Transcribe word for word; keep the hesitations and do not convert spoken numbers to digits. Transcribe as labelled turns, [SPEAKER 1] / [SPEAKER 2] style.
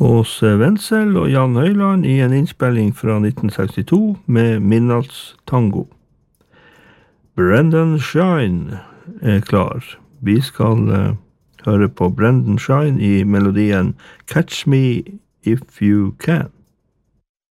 [SPEAKER 1] Åse Wenzel og Jan Høyland i en innspilling fra nitten sekstito med Midnattstango. Brendan Shine er klar. Vi skal uh, høre på Brendan Shine i melodien Catch Me If You Can.